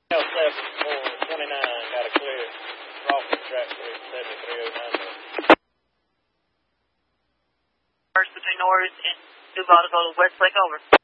L7-429, got a clear. Crawford track clear, 7309. First between Norris and Duval to go to Westlake, over.